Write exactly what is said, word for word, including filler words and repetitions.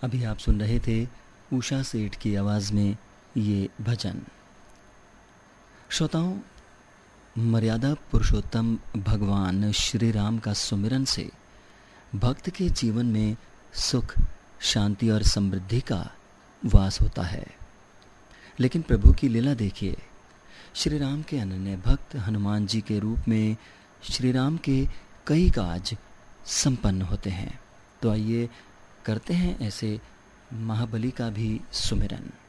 अभी आप सुन रहे थे उषा सेठ की आवाज़ में ये भजन। श्रोताओं, मर्यादा पुरुषोत्तम भगवान श्री राम का सुमिरन से भक्त के जीवन में सुख, शांति और समृद्धि का वास होता है। लेकिन प्रभु की लीला देखिए, श्री राम के अनन्य भक्त हनुमान जी के रूप में श्री राम के कई काज संपन्न होते हैं। तो आइए करते हैं ऐसे महाबली का भी सुमिरन।